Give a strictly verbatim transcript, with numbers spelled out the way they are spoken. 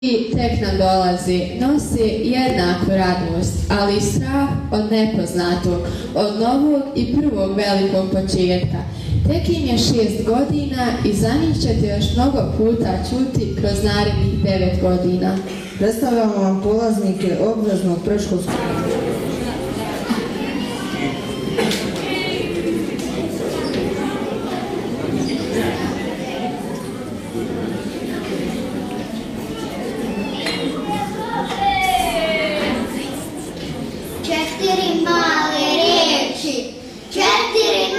I tek nam dolazi, nosi jednaku radost, ali i strah od nepoznatog, od novog i prvog velikog početka. Tek im je šest godina i za njih ćete još mnogo puta čuti kroz narednih devet godina. Predstavljamo vam polaznike obveznog predškolskog